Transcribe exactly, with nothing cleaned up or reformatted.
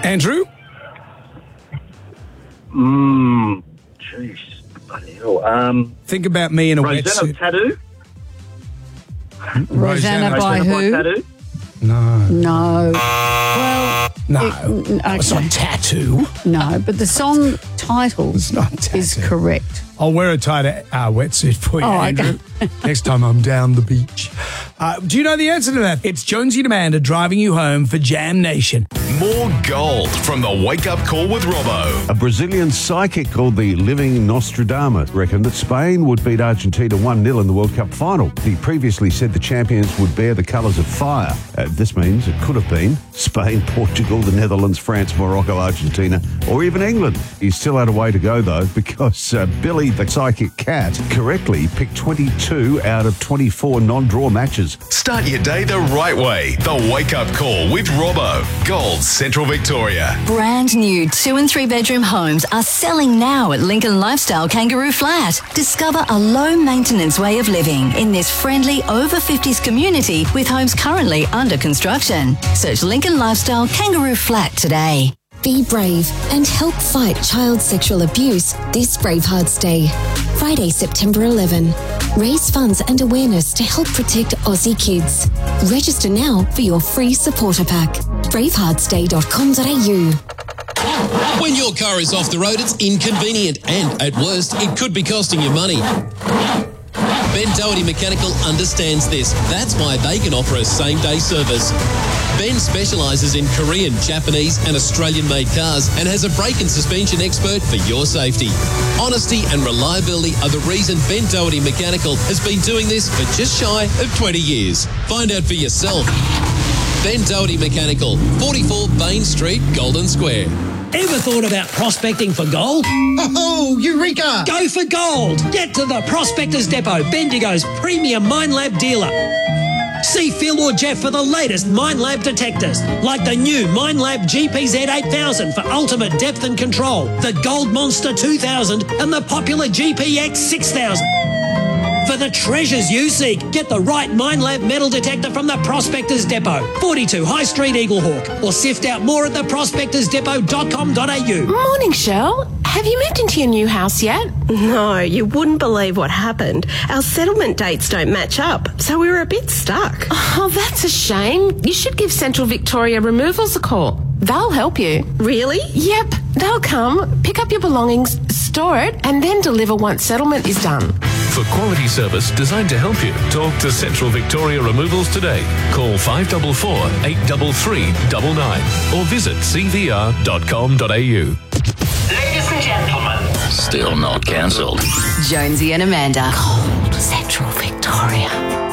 Andrew? Mmm, jeez. Bloody hell. Um, Think about me in a Rosanna wetsuit. Tattoo? Rosanna by Rosanna who? Tattoo? No. No. Well, No. it- No, it's okay. not tattoo. No, but the song title It's not tattoo. is correct. I'll wear a tight uh, wetsuit for you, Oh, okay. Andrew. Next time I'm down the beach. Uh, do you know the answer to that? It's Jonesy and Amanda driving you home for Jam Nation. More gold from the Wake Up Call with Robbo. A Brazilian psychic called the Living Nostradamus reckoned that Spain would beat Argentina one nil in the World Cup final. He previously said the champions would bear the colours of fire. Uh, this means it could have been Spain, Portugal, the Netherlands, France, Morocco, Argentina, or even England. He's still had a way to go, though, because uh, Billy, the psychic cat, correctly picked twenty-two out of twenty-four non-draw matches. Start your day the right way. The Wake Up Call with Robbo. Gold Central Victoria. Brand new two and three bedroom homes are selling now at Lincoln Lifestyle Kangaroo Flat. Discover a low maintenance way of living in this friendly over fifties community with homes currently under construction. Search Lincoln Lifestyle Kangaroo Flat today. Be brave and help fight child sexual abuse this Bravehearts Day. Friday, September eleventh. Raise funds and awareness to help protect Aussie kids. Register now for your free supporter pack. bravehearts day dot com dot a u. When your car is off the road, it's inconvenient and, at worst, it could be costing you money. Ben Doherty Mechanical understands this. That's why they can offer a same-day service. Ben specialises in Korean, Japanese and Australian-made cars and has a brake and suspension expert for your safety. Honesty and reliability are the reason Ben Doherty Mechanical has been doing this for just shy of twenty years. Find out for yourself. Ben Doherty Mechanical, forty-four Bain Street, Golden Square. Ever thought about prospecting for gold? Oh, Eureka! Go for gold! Get to the Prospectors Depot, Bendigo's premium Minelab dealer. See Phil or Jeff for the latest Minelab detectors, like the new Minelab G P Z eight thousand for ultimate depth and control, the Gold Monster two thousand and the popular G P X six thousand. For the treasures you seek, get the right Minelab metal detector from the Prospectors Depot, forty-two High Street, Eaglehawk, or sift out more at the prospectors depot dot com dot a u. Morning, Shell. Have you moved into your new house yet? No, you wouldn't believe what happened. Our settlement dates don't match up, so we were a bit stuck. Oh, that's a shame. You should give Central Victoria Removals a call. They'll help you. Really? Yep. They'll come, pick up your belongings, store it, and then deliver once settlement is done. For quality service designed to help you, talk to Central Victoria Removals today. Call five four four, eight three three, nine nine or visit c v r dot com dot a u. Ladies and gentlemen. Still not cancelled. Jonesy and Amanda. Gold Central Victoria.